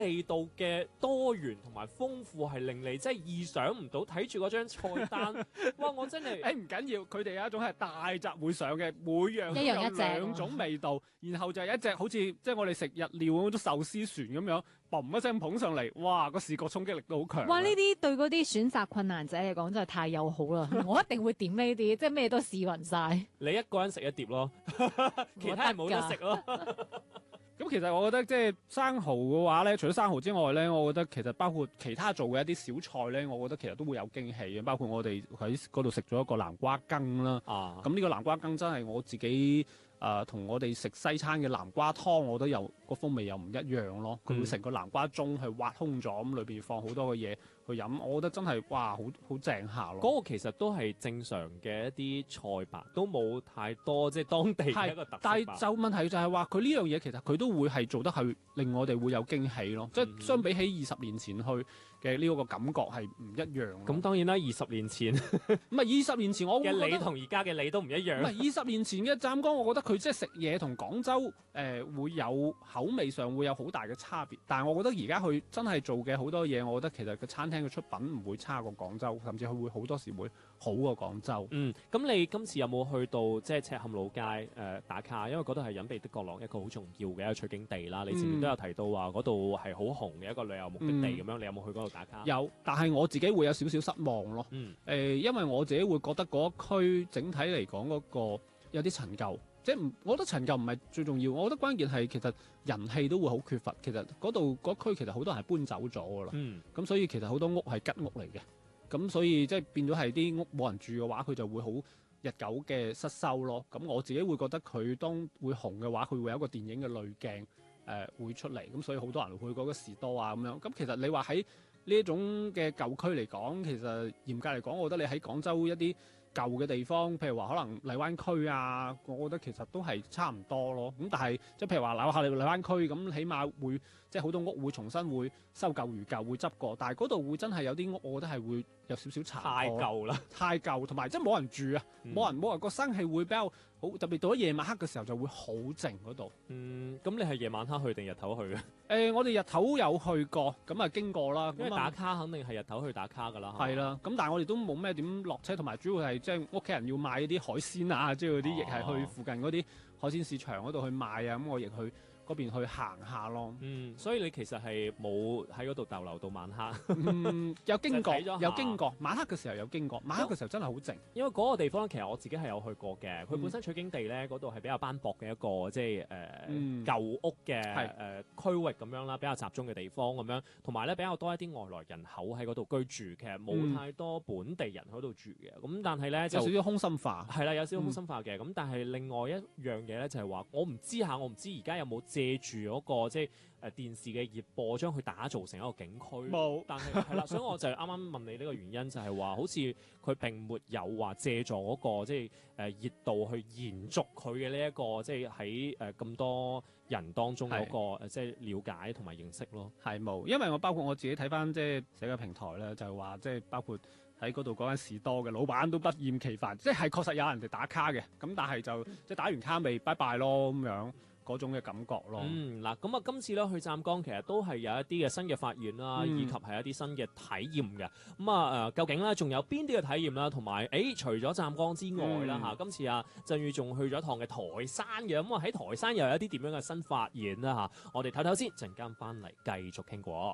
地道嘅多元同埋豐富係令你真係意想唔到，睇住嗰張菜單，哇！我真係唔緊要，佢哋有一種係大集會上嘅，每樣都有一樣一隻兩種味道，然後就係一隻好似即係我哋食日料嗰種壽司船咁樣，嘣一聲捧上嚟，哇！個視覺衝擊力都好強。 哇！呢啲對嗰啲選擇困難者嚟講真係太友好啦，我一定會點呢啲，即係咩都試勻晒。 你一個人食一碟咯，其他人冇得食咯。 咁其實我覺得即係生蠔嘅話咧，除咗生蠔之外咧，我覺得其實包括其他做嘅一啲小菜咧，我覺得其實都會有驚喜嘅。包括我哋喺嗰度食咗一個南瓜羹啦，咁呢個南瓜羹真係我自己同我哋食西餐嘅南瓜湯，我覺得有個風味又唔一樣咯。佢會成個南瓜盅係挖空咗，咁裏邊放好多嘅嘢去飲，我覺得真係哇好正下咯。 嗰個其實都係正常嘅一啲菜吧，都冇太多即係當地嘅一個特色吧。 但係就問題就係話佢呢樣嘢其實佢都會係做得係令我哋會有驚喜咯。即係相比起20年前去嘅呢個感覺係唔一樣。 咁當然啦，20年前唔係20年前我會覺得嘅你同而家嘅你都唔一樣。 唔係20年前嘅湛江，我覺得佢即係食嘢同廣州會有口味上會有好大嘅差別。但係我覺得而家佢真係做嘅好多嘢，我覺得其實個餐廳嘅出品唔會差過廣州，甚至佢會好多時會好過廣州。 咁你今次有冇去到即係赤坎老街打卡？因為嗰度係隱秘的角落，一個好重要嘅一個取景地啦。你前面都有提到話嗰度係好紅嘅一個旅遊目的地咁樣，你有冇去嗰度打卡？ 有，但係我自己會有少少失望咯。因為我自己會覺得嗰區整體嚟講嗰個有啲陳舊。即係我覺得陳舊唔係最重要，我覺得關鍵係其實人氣都會好缺乏。其實嗰度嗰區其實好多人係搬走咗噶啦，咁所以其實好多屋係吉屋嚟嘅，咁所以即係變咗係啲屋冇人住嘅話，佢就會好日久嘅失修咯。咁我自己會覺得佢當會紅嘅話，佢會有一個電影嘅濾鏡會出嚟，咁所以好多人會去嗰個士多啊咁樣。咁其實你話喺呢一種嘅舊區嚟講，其實嚴格嚟講，我覺得你喺廣州一啲舊嘅地方，譬如話可能荔灣區啊，我覺得其實都係差唔多咯。咁但係即係譬如話樓下荔灣區咁，起碼會即係好多屋會重新會修舊如舊，會執過。但係嗰度會真係有啲屋，我覺得係會有少少殘破。 太舊啦， 太舊，同埋即係冇人住啊，冇人個生氣會比較好，特別到咗夜晚黑嘅時候就會好靜嗰度。 咁你係夜晚黑去定日頭去嘅？ 我哋日頭有去過，咁啊經過啦。 因為打卡肯定係日頭去打卡㗎啦。 係啦，咁但係我哋都冇咩點落車，同埋主要係即係屋企人要買啲海鮮啊，即係嗰啲亦係去附近嗰啲海鮮市場嗰度去買啊，咁我亦去嗰邊去行下咯。 所以你其實係冇喺嗰度逗留到晚黑。 有經過，晚黑嘅時候有經過，晚黑嘅時候真係好靜。 因為嗰個地方其實我自己係有去過嘅，佢本身取景地咧嗰度係比較斑駁嘅一個即係舊屋嘅區域咁樣啦，比較集中嘅地方咁樣，同埋咧比較多一啲外來人口喺嗰度居住，其實冇太多本地人喺度住嘅。咁但係咧就有少少空心化， 係啦，有少少空心化嘅。咁但係另外一樣嘢咧就係話，我唔知而家有冇借住嗰個即係電視嘅熱播，將佢打造成一個景區。 冇， 但係啦，所以我就啱啱問你呢個原因，就係話好似佢並沒有話借助嗰個即係熱度去延續佢嘅呢一個即係喺咁多人當中嗰個即係了解同埋認識咯。 係冇，因為我包括我自己睇翻即係社交平台咧，就係話即係包括喺嗰度嗰間士多嘅老闆都不厭其煩，即係確實有人哋打卡嘅，咁但係就即係打完卡未拜拜咯咁樣。嗰種嘅感覺咯。 嗱，咁啊，今次咧去湛江其實都係有一啲嘅新嘅發現啦，以及係一啲新嘅體驗嘅。咁啊，究竟咧仲有邊啲嘅體驗啦？同埋，除咗湛江之外啦，今次啊，振宇仲去咗一趟嘅台山嘅。咁啊，喺台山又有一啲點樣嘅新發現啦我哋唞唞先，陣間翻嚟繼續傾過。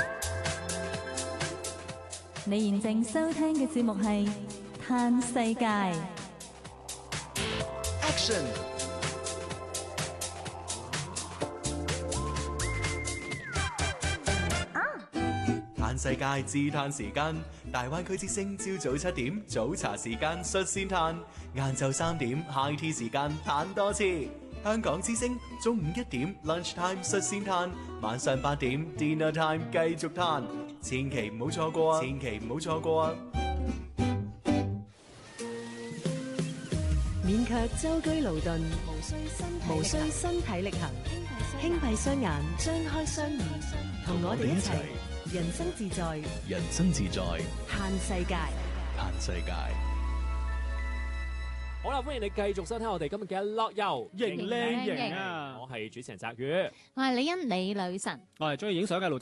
你現正收聽嘅節目係《嘆世界》。 Action！嘆世界自嘆時間，大灣區之聲朝早7點早茶時間率先嘆，晏晝3點 high tea 時間嘆多次。香港之聲中午1點 lunch time 率先嘆，晚上8點 dinner time 繼續嘆，千祈唔好錯過啊！千祈唔好錯過啊！ 免卻舟車勞頓，無需身體力行，輕閉雙眼，張開雙耳，同我哋一齊。人生自在， 人生自在， 嘆世界， 嘆世界。 好啦，歡迎你繼續收聽我哋今日嘅樂遊型靚型啊！ 我係主持人澤宇， 我係李欣李女神。 我係中意影相嘅盧